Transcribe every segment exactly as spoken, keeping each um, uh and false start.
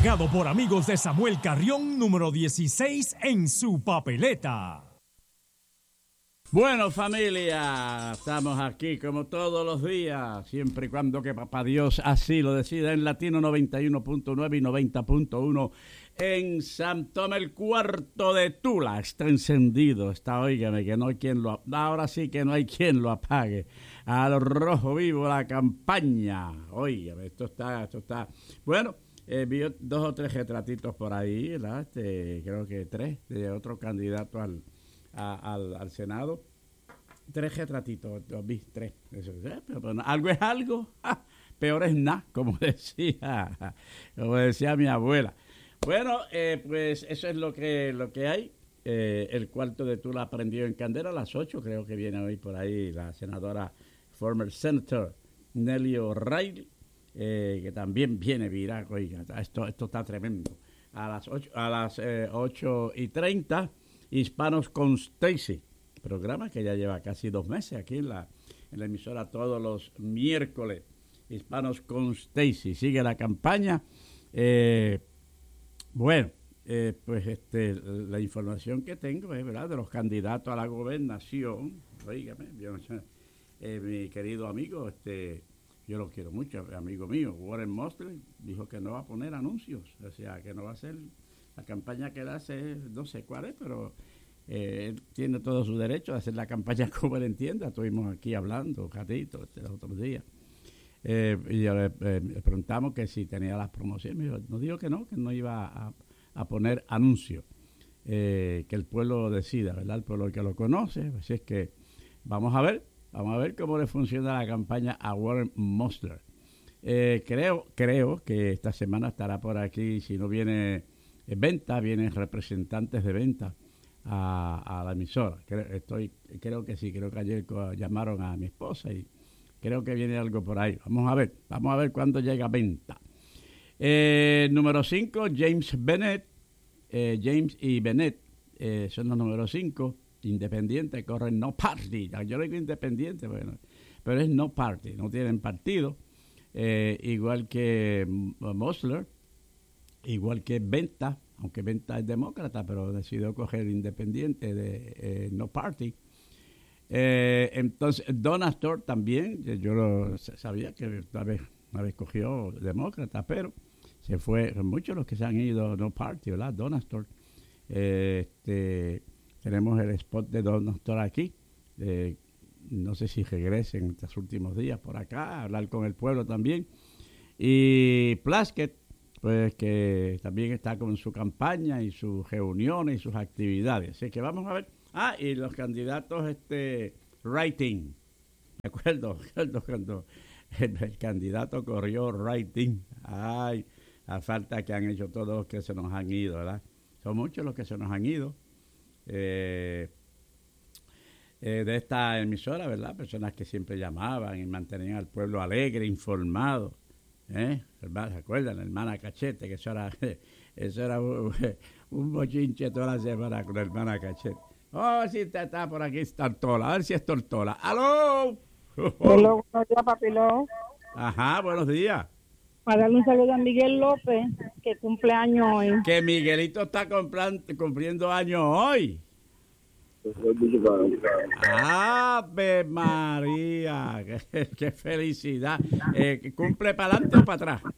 Entregado por amigos de Samuel Carrión, número dieciséis en su papeleta. Bueno, familia, estamos aquí como todos los días, siempre y cuando que Papá Dios así lo decida, en Latino noventa y uno punto nueve y noventa punto uno en San Tomé, el cuarto de Tula. Está encendido, está, óigame, que no hay quien lo, ahora sí que no hay quien lo apague. Al rojo vivo la campaña, óigame, esto está, esto está, bueno. Eh, vi dos o tres retratitos por ahí, ¿verdad? Este, creo que tres, de otro candidato al, a, al, al Senado. Tres retratitos, los vi, tres. Eso, ¿eh? pero, pero, algo es algo, ¡ja! Peor es nada, como decía, como decía mi abuela. Bueno, eh, pues eso es lo que, lo que hay. Eh, el cuarto de Tula prendió en candela a las ocho, creo que viene hoy por ahí la senadora, former senator Nellie O'Reilly. Eh, que también viene viral, oiga, esto, esto está tremendo. A las ocho, a las eh, ocho y treinta, Hispanos con Stacy, programa que ya lleva casi dos meses aquí en la, en la emisora todos los miércoles. Hispanos con Stacy, sigue la campaña. Eh, bueno, eh, pues este, la información que tengo es, ¿verdad?, de los candidatos a la gobernación. Oígame, yo, eh, mi querido amigo, este... yo lo quiero mucho, amigo mío, Warren Mosley, dijo que no va a poner anuncios, o sea, que no va a hacer la campaña que él hace, no sé cuál es, pero eh, él tiene todo su derecho a hacer la campaña como él entienda. Estuvimos aquí hablando un ratito este, los otros días. Eh, y yo le, eh, le preguntamos que si tenía las promociones, me dijo, nos dijo que no, que no iba a, a poner anuncios, eh, que el pueblo decida, ¿verdad? El pueblo que lo conoce, así es que vamos a ver. Vamos a ver cómo le funciona la campaña a Warren Mosley. Eh, creo, creo que esta semana estará por aquí, si no viene eh, venta, vienen representantes de venta a, a la emisora. Creo, estoy, creo que sí, creo que ayer llamaron a mi esposa y creo que viene algo por ahí. Vamos a ver, vamos a ver cuándo llega venta. Eh, número cinco, James Bennett. Eh, James y Bennett eh, son los número cinco. Independiente, corren no party. Yo le digo independiente, bueno, pero es no party, no tienen partido. Eh, igual que Mosley, igual que Venta, aunque Venta es demócrata, pero decidió coger independiente de eh, no party. Eh, entonces, Donator también, yo lo sabía que tal vez una vez cogió demócrata, pero se fue, muchos los que se han ido no party, ¿verdad? Donator. Eh, este. Tenemos el spot de Donator aquí. Eh, no sé si regresen estos últimos días por acá, a hablar con el pueblo también. Y Plaskett, pues que también está con su campaña y sus reuniones y sus actividades. Así que vamos a ver. Ah, y los candidatos, este, writing. Me acuerdo, me acuerdo cuando el, el candidato corrió writing. Ay, a falta que han hecho todos los que se nos han ido, ¿verdad? Son muchos los que se nos han ido. Eh, eh, de esta emisora, ¿verdad? Personas que siempre llamaban y mantenían al pueblo alegre, informado. ¿Eh? ¿Se acuerdan? La hermana Cachete, que eso era, eso era un, un bochinche toda la semana con la hermana Cachete. Oh, si usted está por aquí, es Tortola. A ver si es Tortola. ¡Aló! Hola, buenos días, papilón. Ajá, buenos días. Para darle un saludo a Miguel López, que cumple años hoy. Que Miguelito está cumpliendo años hoy. ¡Ave María! ¡Qué, qué felicidad! Eh, ¿Cumple para adelante o para atrás?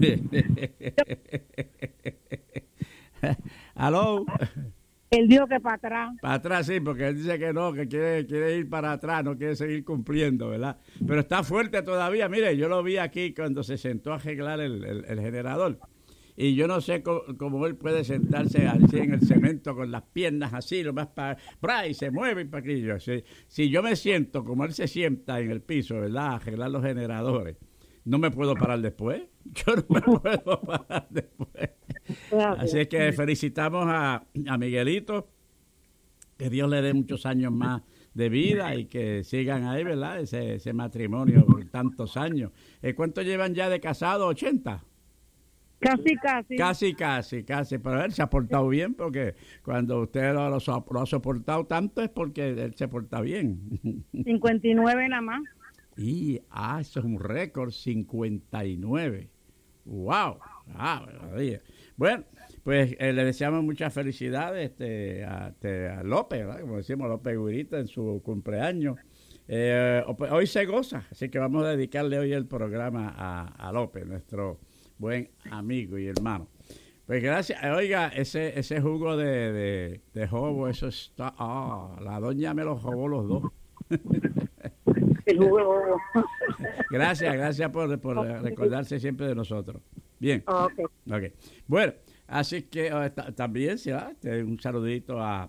¿Aló? Él dijo que para atrás. Para atrás, sí, porque él dice que no, que quiere, quiere ir para atrás, no quiere seguir cumpliendo, ¿verdad? Pero está fuerte todavía. Mire, yo lo vi aquí cuando se sentó a arreglar el, el, el generador. Y yo no sé cómo, cómo él puede sentarse así en el cemento con las piernas así, lo más para... para y se mueve y para aquí. Yo, si, si yo me siento como él se sienta en el piso, ¿verdad? A arreglar los generadores, ¿no me puedo parar después? Yo no me puedo parar después. Así es que felicitamos a, a Miguelito, que Dios le dé muchos años más de vida y que sigan ahí, ¿verdad? Ese, ese matrimonio por tantos años. Eh, ¿Cuánto llevan ya de casado? ¿ochenta? Casi, casi. Casi, casi, casi. Pero él se ha portado bien, porque cuando usted lo, lo, lo ha soportado tanto es porque él se porta bien. cincuenta y nueve nada más. Y, ah, eso es un récord, cincuenta y nueve. ¡Wow! Ah, buenos días. Bueno, pues eh, le deseamos muchas felicidades este, a, este, a López, ¿verdad? Como decimos, López Guirita en su cumpleaños. Eh, hoy se goza, así que vamos a dedicarle hoy el programa a, a López, nuestro buen amigo y hermano. Pues gracias. Oiga, ese ese jugo de, de, de jobo, eso está... Ah, la doña me lo jobó los dos. El jugo de jobo. Gracias, gracias por, por recordarse siempre de nosotros. Bien. Okay. Okay. Bueno, así que uh, t- también ¿sí, uh, un saludito a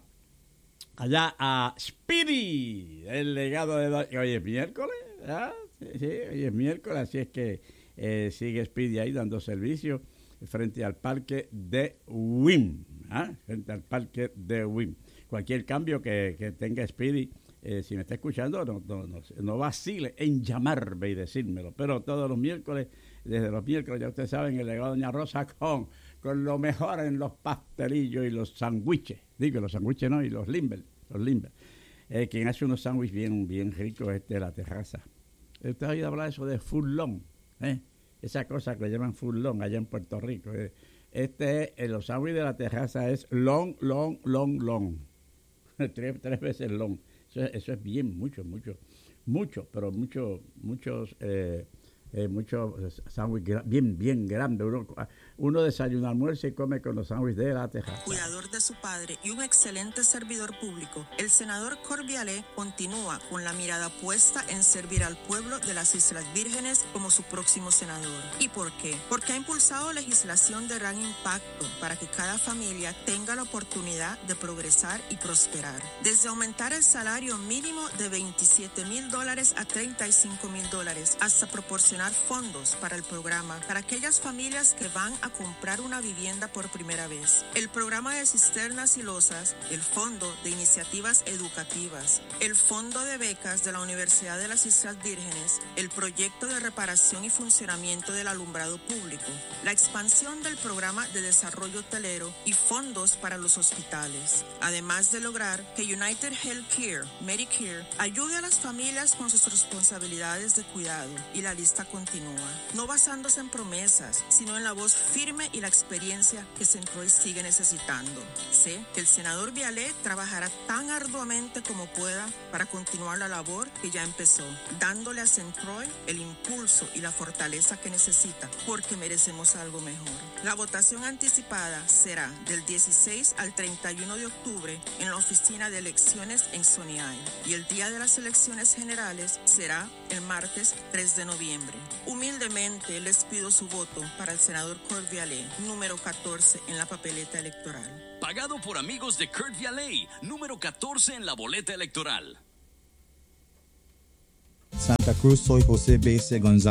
allá a Speedy, el legado de... Do- hoy es miércoles, ¿ah? Sí, sí, hoy es miércoles, así es que eh, sigue Speedy ahí dando servicio frente al parque de Wynn, ¿ah? Frente al parque de Wynn. Cualquier cambio que, que tenga Speedy, eh, si me está escuchando, no, no, no, no vacile en llamarme y decírmelo. Pero todos los miércoles, desde los miércoles, ya ustedes saben, el legado de Doña Rosa con, con lo mejor en los pastelillos y los sándwiches. Digo, los sándwiches no, y los limber, los limber. Eh, quien hace unos sándwiches bien, bien ricos es de La Terraza. ¿Usted ha oído hablar de eso de furlón? ¿Eh? Esa cosa que le llaman furlón allá en Puerto Rico. Este, en los sándwiches de La Terraza es long, long, long, long. tres, tres veces long. Eso, eso es bien, mucho, mucho, mucho, pero mucho, muchos, eh, eh, muchos sándwiches bien, bien grandes. Uno, uno desayuna, almuerza y come con los sándwiches de La Terraza. Cuidador de su padre y un excelente servidor público, el senador Corviale continúa con la mirada puesta en servir al pueblo de las Islas Vírgenes como su próximo senador. ¿Y por qué? Porque ha impulsado legislación de gran impacto para que cada familia tenga la oportunidad de progresar y prosperar. Desde aumentar el salario mínimo de veintisiete mil dólares a treinta y cinco mil dólares, hasta proporcionar fondos para el programa para aquellas familias que van a comprar una vivienda por primera vez. El programa de cisternas y losas, el fondo de iniciativas educativas, el fondo de becas de la Universidad de las Islas Vírgenes, el proyecto de reparación y funcionamiento del alumbrado público, la expansión del programa de desarrollo hotelero y fondos para los hospitales. Además de lograr que United Healthcare, Medicare, ayude a las familias con sus responsabilidades de cuidado, y la lista continúa. No basándose en promesas, sino en la voz firme y la experiencia que Centroy sigue necesitando. Sé que el senador Viale trabajará tan arduamente como pueda para continuar la labor que ya empezó, dándole a Centroy el impulso y la fortaleza que necesita, porque merecemos algo mejor. La votación anticipada será del dieciséis al treinta y uno de octubre en la oficina de elecciones en Sonny Isle, y el día de las elecciones generales será el martes tres de noviembre. Humildemente les pido su voto para el senador Kurt Viale, número catorce en la papeleta electoral. Pagado por amigos de Kurt Viale, número catorce en la boleta electoral. Santa Cruz, soy José B C González.